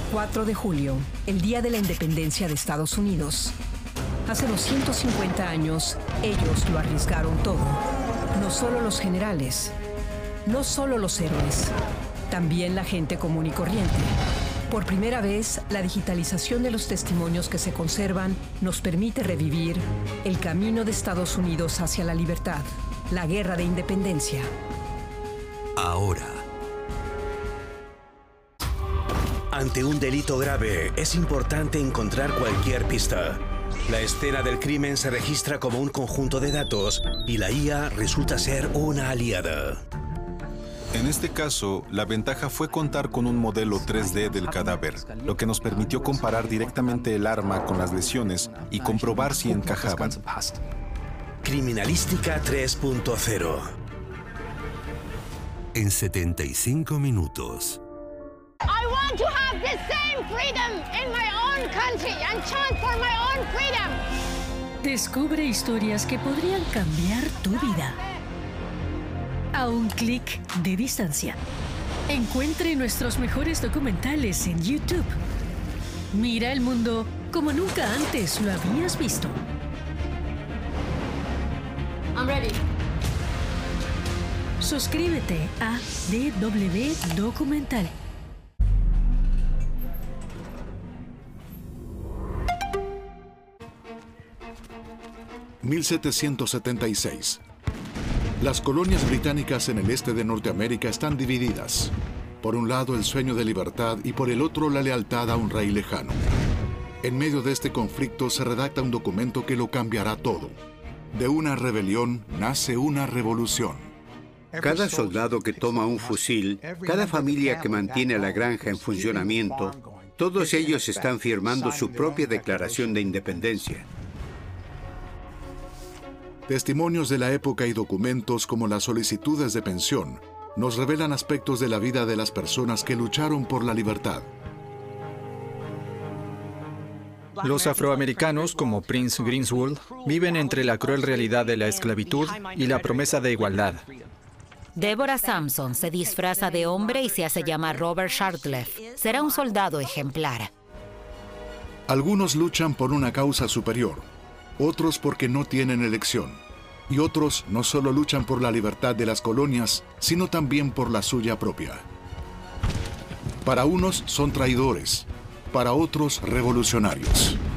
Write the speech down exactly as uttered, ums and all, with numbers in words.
cuatro de julio, el día de la independencia de Estados Unidos. Hace doscientos cincuenta años, ellos lo arriesgaron todo. No solo los generales, no solo los héroes, también la gente común y corriente. Por primera vez, la digitalización de los testimonios que se conservan nos permite revivir el camino de Estados Unidos hacia la libertad, la guerra de independencia. Ahora. Ante un delito grave, es importante encontrar cualquier pista. La escena del crimen se registra como un conjunto de datos y la I A resulta ser una aliada. En este caso, la ventaja fue contar con un modelo tres D del cadáver, lo que nos permitió comparar directamente el arma con las lesiones y comprobar si encajaban. Criminalística tres punto cero. En setenta y cinco minutos. I want to have the same freedom in my own country and chant for my own freedom. Descubre historias que podrían cambiar tu vida. A un clic de distancia. Encuentre nuestros mejores documentales en YouTube. Mira el mundo como nunca antes lo habías visto. I'm ready. Suscríbete a D W Documental. mil setecientos setenta y seis. Las colonias británicas en el este de Norteamérica están divididas. Por un lado el sueño de libertad y por el otro la lealtad a un rey lejano. En medio de este conflicto se redacta un documento que lo cambiará todo. De una rebelión nace una revolución. Cada soldado que toma un fusil, cada familia que mantiene la granja en funcionamiento, todos ellos están firmando su propia declaración de independencia. Testimonios de la época y documentos como las solicitudes de pensión nos revelan aspectos de la vida de las personas que lucharon por la libertad. Los afroamericanos, como Prince Greenswald, viven entre la cruel realidad de la esclavitud y la promesa de igualdad. Deborah Sampson se disfraza de hombre y se hace llamar Robert Shartleff. Será un soldado ejemplar. Algunos luchan por una causa superior, otros porque no tienen elección, y otros no solo luchan por la libertad de las colonias, sino también por la suya propia. Para unos son traidores, para otros revolucionarios.